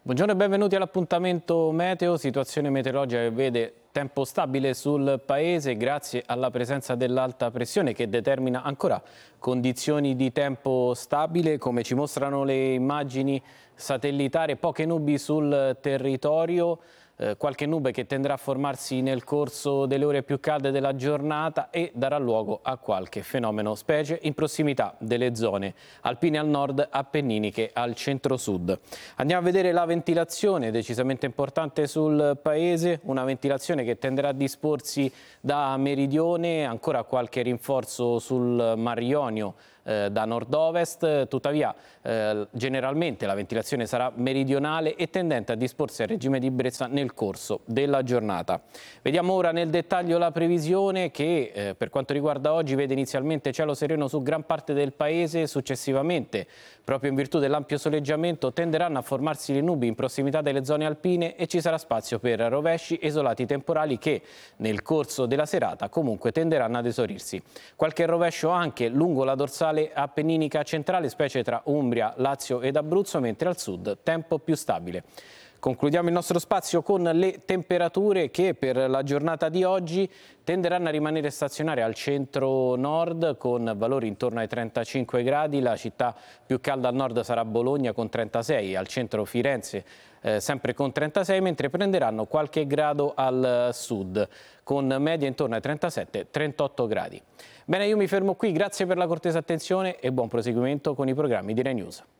Buongiorno e benvenuti all'appuntamento meteo, situazione meteorologica che vede tempo stabile sul paese grazie alla presenza dell'alta pressione che determina ancora condizioni di tempo stabile, come ci mostrano le immagini satellitari, poche nubi sul territorio. Qualche nube che tenderà a formarsi nel corso delle ore più calde della giornata e darà luogo a qualche fenomeno specie in prossimità delle zone alpine al nord, appenniniche al centro-sud. Andiamo a vedere la ventilazione, decisamente importante sul paese, una ventilazione che tenderà a disporsi da meridione, ancora qualche rinforzo sul Mar Ionio da nord-ovest, tuttavia generalmente la ventilazione sarà meridionale e tendente a disporsi al regime di brezza nel corso della giornata. Vediamo ora nel dettaglio la previsione che per quanto riguarda oggi vede inizialmente cielo sereno su gran parte del paese, successivamente proprio in virtù dell'ampio soleggiamento tenderanno a formarsi le nubi in prossimità delle zone alpine e ci sarà spazio per rovesci e isolati temporali che nel corso della serata comunque tenderanno ad esaurirsi. Qualche rovescio anche lungo la dorsale appenninica centrale, specie tra Umbria, Lazio ed Abruzzo, mentre al sud tempo più stabile. Concludiamo il nostro spazio con le temperature che per la giornata di oggi tenderanno a rimanere stazionarie al centro-nord con valori intorno ai 35 gradi. La città più calda al nord sarà Bologna con 36, al centro Firenze sempre con 36, mentre prenderanno qualche grado al sud con media intorno ai 37-38 gradi. Bene, io mi fermo qui, grazie per la cortese attenzione e buon proseguimento con i programmi di Rai News.